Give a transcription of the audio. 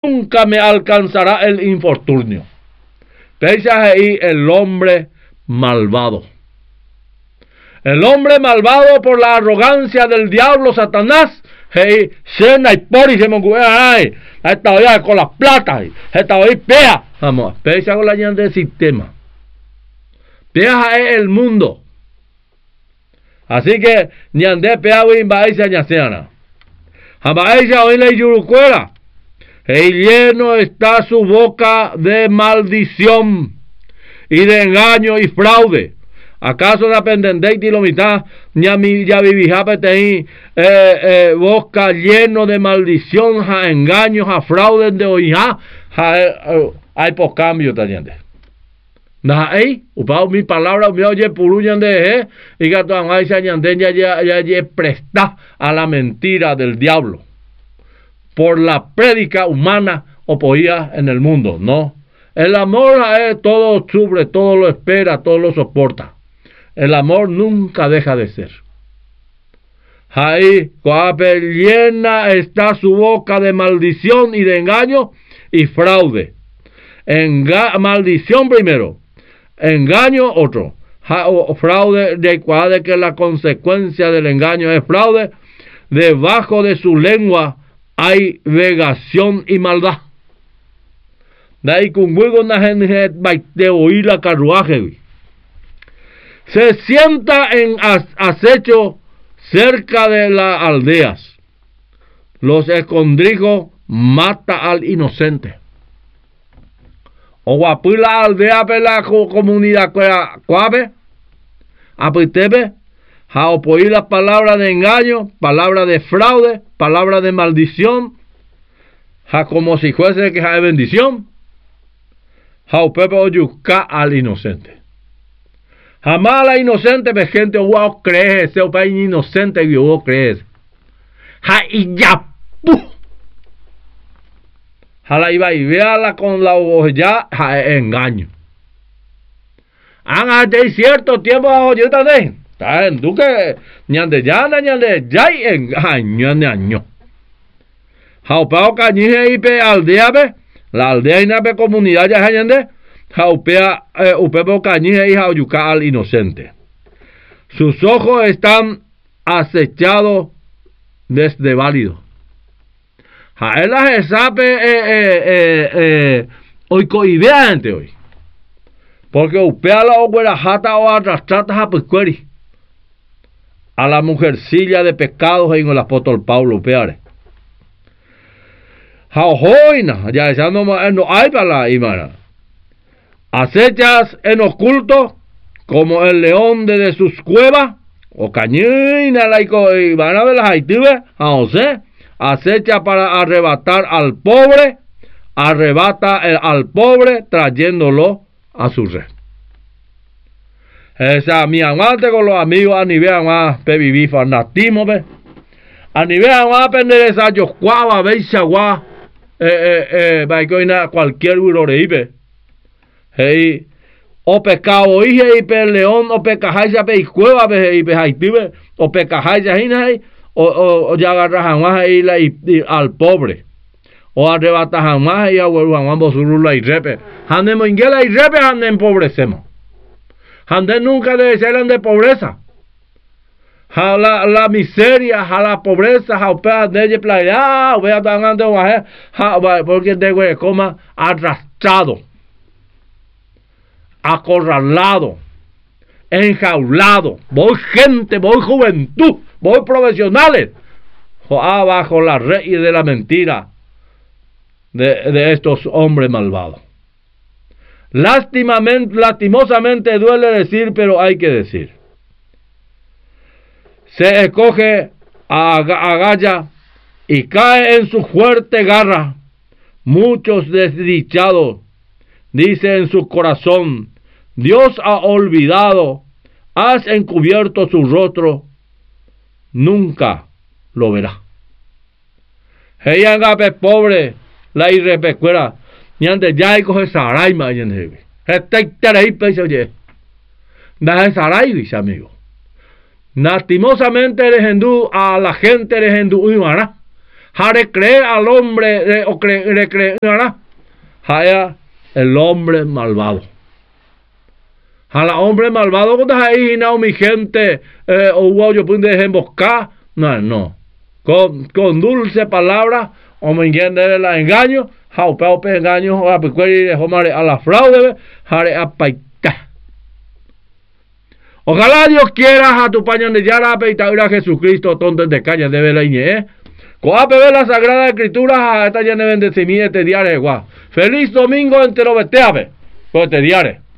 nunca me alcanzará el infortunio. Piensa ahí el hombre malvado. El hombre malvado por la arrogancia del diablo Satanás. Hey, cena y por y se me ay, esta olla con las plata, esta olla pea. Vamos, piensa con la llanta del sistema. Piensa el mundo. Así que ni ande pea win baisa ñaseana. Jamaisa hoy la yurucuera. Y lleno está su boca de maldición y de engaño y fraude. ¿Acaso la pendendente y lo mitad ya vivijapete boca lleno de maldición, ja engaños, ja fraude de oija, hay por cambio teniente. Nah ahí, upao mi palabra, mi oye puruñan de y gato angaisa ñanden ya presta a la mentira del diablo. Por la prédica humana opoía en el mundo, ¿no? El amor todo sufre, todo lo espera, todo lo soporta. El amor nunca deja de ser. Ahí, llena está su boca de maldición y de engaño y fraude. Maldición primero, engaño otro. Fraude de que la consecuencia del engaño es fraude. Debajo de su lengua hay vegación y maldad. De ahí con huevo na gente de oír la carruaje. Se sienta en acecho cerca de las aldeas. Los escondrijos mata al inocente. O guapula aldea pe la comunidad cuave. Apitebe. A opoir la palabra de engaño, palabra de fraude, palabra de maldición, como si fuese que hay bendición. Pepe oyuca al inocente. Jamás la inocente ve gente wow cree, ese país inocente que yo crees. Y ya la iba y véala con la ya engaño. Hace cierto tiempo ahorita de duque ñande yana ñande yay engaño. Jaupao cañije ipe aldea be, la aldea inape comunidad ya ñande, jaupea upepo cañije y jauyuca al inocente. Sus ojos están acechados desde válido. Jaela se sabe hoy coideante hoy. Porque upea la oguera jata o arrastrata japucueri. A la mujercilla de pecados en el apóstol Pablo peare. Jaojoina, ya echando no hay para la imana. Acechas en oculto como el león desde sus cuevas, o cañina laico y van a ver las haitibes, a José, acecha para arrebatar al pobre, arrebata al pobre trayéndolo a su red. Esa mi amante con los amigos a nivel más pe vivir fanatismo pe a nivel más aprender esa yo cuava beisa gua cualquier uroreipe hey o pecado hije y pe león o pecajaisa pe cueva pe y pe haitibe o pecajaisa hinai o ya agarra jamás ahí la al pobre o arrebata jamás y a jamás bosurula y repe handemo ingela y repe handem empobrecemos. Ande nunca debe ser de pobreza. A la miseria, a la pobreza, a upea de playa, voy a dar ande porque de coma arrastrado, acorralado, enjaulado. Voy gente, voy juventud, voy profesionales. Bajo la red y de la mentira de estos hombres malvados. Lastimosamente duele decir, pero hay que decir. Se escoge agalla y cae en su fuerte garra. Muchos desdichados dice en su corazón: Dios ha olvidado, has encubierto su rostro, nunca lo verá. Heyangape pobre, la irrepecuera. Ñande ya coge saray ma ñande. Ahí pese oye. Da saray dice amigo. Lastimosamente a la gente de Hendú Imara. Jare creer al hombre, o creerá, jaya el hombre malvado. Al hombre malvado, cuando ahí no mi gente, o wow, yo puedo emboscar, no. Con dulce palabra, o me entiende el engaño, jaupeo pe engaño, a la fraude, jare a paita. Ojalá Dios quiera a tu paña de yara peitaura Jesucristo tonto de calle de vela iñe. Coape ve la Sagrada Escritura a esta ya de bendecimiento diario. Feliz domingo entero veteabe. Pues te diare.